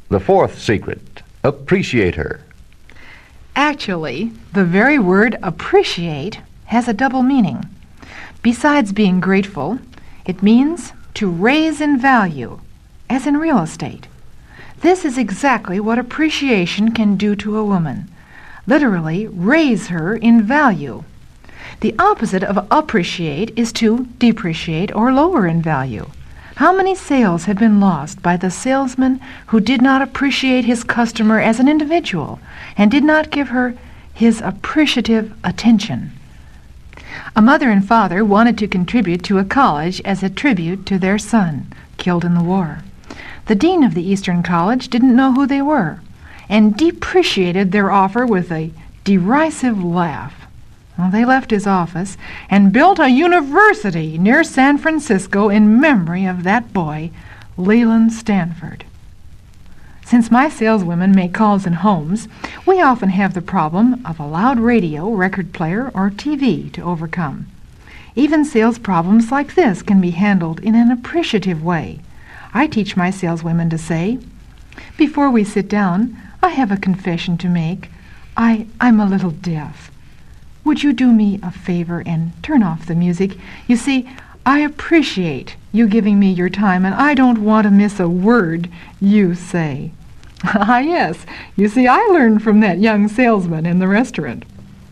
The fourth secret, appreciate her. Actually, the very word appreciate has a double meaning. Besides being grateful, it means to raise in value, as in real estate. This is exactly what appreciation can do to a woman. Literally, raise her in value. The opposite of appreciate is to depreciate or lower in value. How many sales have been lost by the salesman who did not appreciate his customer as an individual and did not give her his appreciative attention? A mother and father wanted to contribute to a college as a tribute to their son, killed in the war. The dean of the Eastern College didn't know who they were and depreciated their offer with a derisive laugh. Well, they left his office and built a university near San Francisco in memory of that boy, Leland Stanford. Since my saleswomen make calls in homes, we often have the problem of a loud radio, record player, or TV to overcome. Even sales problems like this can be handled in an appreciative way. I teach my saleswomen to say, "Before we sit down, I have a confession to make. I'm a little deaf. Would you do me a favor and turn off the music? You see, I appreciate you giving me your time, and I don't want to miss a word you say." Ah, yes, you see, I learned from that young salesman in the restaurant.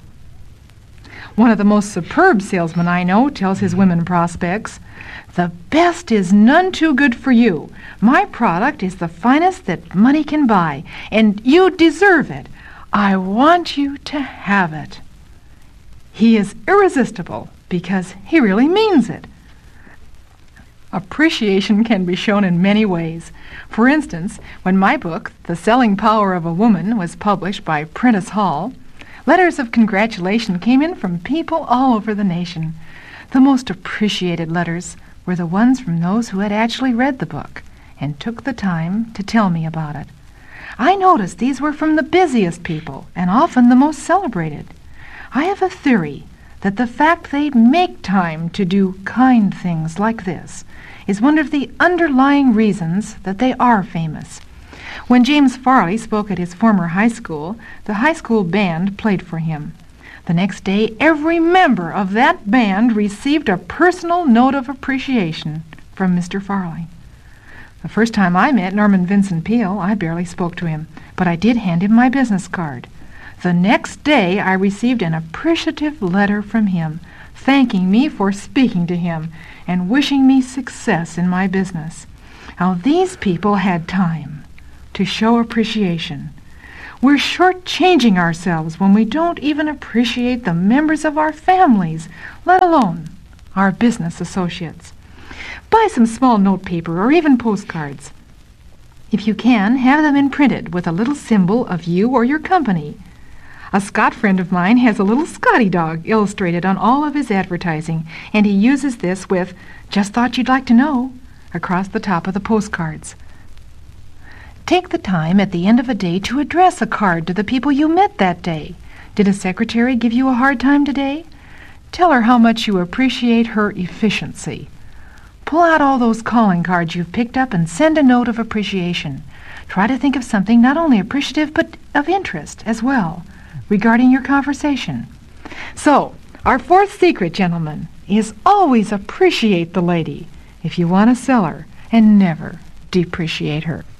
One of the most superb salesmen I know tells his women prospects, "The best is none too good for you. My product is the finest that money can buy, and you deserve it. I want you to have it." He is irresistible because he really means it. Appreciation can be shown in many ways. For instance, when my book, The Selling Power of a Woman, was published by Prentice Hall, letters of congratulation came in from people all over the nation. The most appreciated letters were the ones from those who had actually read the book and took the time to tell me about it. I noticed these were from the busiest people and often the most celebrated. I have a theory that the fact they make time to do kind things like this is one of the underlying reasons that they are famous. When James Farley spoke at his former high school, the high school band played for him. The next day, every member of that band received a personal note of appreciation from Mr. Farley. The first time I met Norman Vincent Peale, I barely spoke to him, but I did hand him my business card. The next day, I received an appreciative letter from him, thanking me for speaking to him and wishing me success in my business. Now, these people had time to show appreciation. We're shortchanging ourselves when we don't even appreciate the members of our families, let alone our business associates. Buy some small notepaper or even postcards. If you can, have them imprinted with a little symbol of you or your company. A Scott friend of mine has a little Scotty dog illustrated on all of his advertising, and he uses this with "Just thought you'd like to know" across the top of the postcards. Take the time at the end of a day to address a card to the people you met that day. Did a secretary give you a hard time today? Tell her how much you appreciate her efficiency. Pull out all those calling cards you've picked up and send a note of appreciation. Try to think of something not only appreciative but of interest as well regarding your conversation. So, our fourth secret, gentlemen, is always appreciate the lady if you want to sell her and never depreciate her.